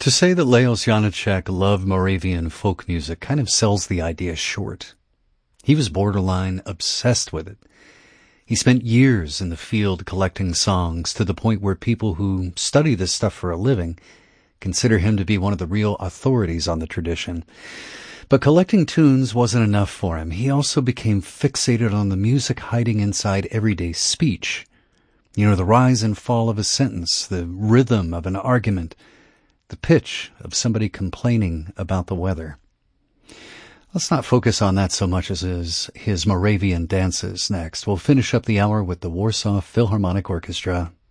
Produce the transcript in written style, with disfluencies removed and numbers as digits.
To say that Leos Janáček loved Moravian folk music kind of sells the idea short. He was borderline obsessed with it. He spent years in the field collecting songs to the point where people who study this stuff for a living consider him to be one of the real authorities on the tradition. But collecting tunes wasn't enough for him. He also became fixated on the music hiding inside everyday speech. You know, the rise and fall of a sentence, the rhythm of an argument, the pitch of somebody complaining about the weather. Let's not focus on that so much as his Moravian dances next. We'll finish up the hour with the Warsaw Philharmonic Orchestra.